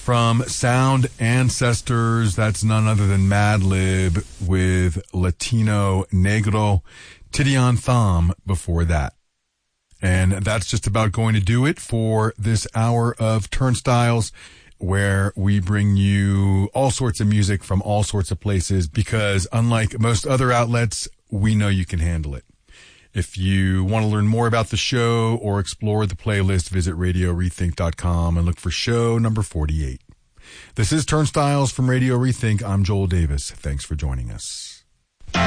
From Sound Ancestors, that's none other than Madlib with Latino Negro, Tidion Thom before that. And that's just about going to do it for this hour of Turnstiles, where we bring you all sorts of music from all sorts of places, because unlike most other outlets, we know you can handle it. If you want to learn more about the show or explore the playlist, visit RadioRethink.com and look for show number 48. This is Turnstiles from Radio Rethink. I'm Joel Davis. Thanks for joining us.